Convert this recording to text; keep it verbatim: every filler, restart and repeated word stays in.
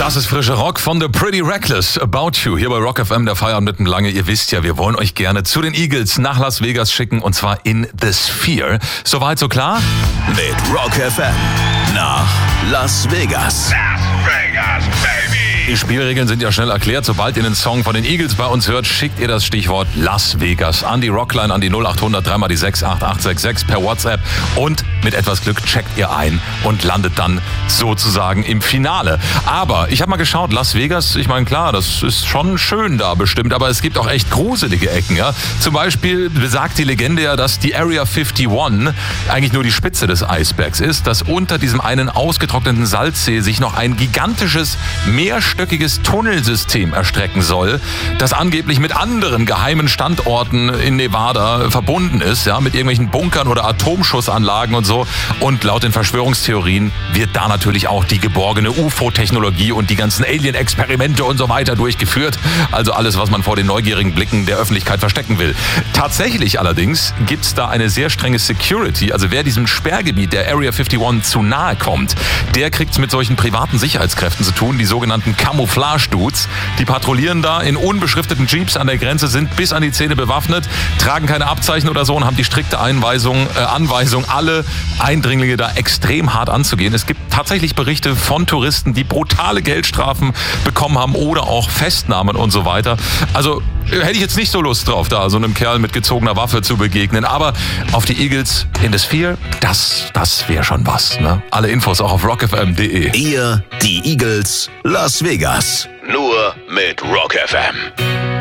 Das ist frischer Rock von The Pretty Reckless, About You, hier bei Rock F M, der Feierabend mitten lange. Ihr wisst ja, wir wollen euch gerne zu den Eagles nach Las Vegas schicken, und zwar in The Sphere. Soweit so klar? Mit Rock F M nach Las Vegas. Las Vegas, baby! Die Spielregeln sind ja schnell erklärt. Sobald ihr den Song von den Eagles bei uns hört, schickt ihr das Stichwort Las Vegas an die Rockline, an die null acht hundert dreimal die sechs acht acht sechs sechs per WhatsApp, und mit etwas Glück checkt ihr ein und landet dann sozusagen im Finale. Aber ich habe mal geschaut, Las Vegas, ich meine, klar, das ist schon schön da bestimmt, aber es gibt auch echt gruselige Ecken. Ja? Zum Beispiel besagt die Legende ja, dass die Area einundfünfzig eigentlich nur die Spitze des Eisbergs ist, dass unter diesem einen ausgetrockneten Salzsee sich noch ein gigantisches, mehrstöckiges Tunnelsystem erstrecken soll, das angeblich mit anderen geheimen Standorten in Nevada verbunden ist, ja, mit irgendwelchen Bunkern oder Atomschussanlagen und so. Und laut den Verschwörungstheorien wird da natürlich auch die geborgene U F O-Technologie und die ganzen Alien-Experimente und so weiter durchgeführt. Also alles, was man vor den neugierigen Blicken der Öffentlichkeit verstecken will. Tatsächlich allerdings gibt es da eine sehr strenge Security. Also wer diesem Sperrgebiet der Area einundfünfzig zu nahe kommt, der kriegt es mit solchen privaten Sicherheitskräften zu tun, die sogenannten Camouflage-Dudes. Die patrouillieren da in unbeschrifteten Jeeps an der Grenze, sind bis an die Zähne bewaffnet, tragen keine Abzeichen oder so und haben die strikte Einweisung, äh, Anweisung, alle Eindringlinge da extrem hart anzugehen. Es gibt tatsächlich Berichte von Touristen, die brutale Geldstrafen bekommen haben oder auch Festnahmen und so weiter. Also hätte ich jetzt nicht so Lust drauf, da so einem Kerl mit gezogener Waffe zu begegnen. Aber auf die Eagles in the Sphere, das, das wäre schon was. Ne? Alle Infos auch auf rock f m punkt d e. Ihr, die Eagles, Las Vegas. Nur mit Rock F M.